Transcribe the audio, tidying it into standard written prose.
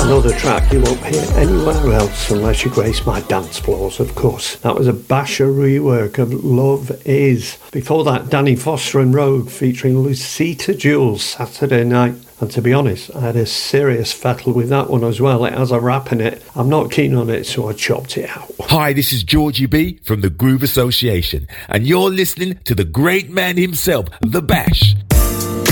Another track you won't hear anywhere else unless you grace my dance floors, of course. That was a Basher rework of Love Is. Before that, Danny Foster and Rogue featuring Lucita Jules, Saturday Night. And to be honest, I had a serious battle with that one as well. It has a rap in it. I'm not keen on it, so I chopped it out. Hi, this is Georgie B from the Groove Association, and you're listening to the great man himself, The Bash.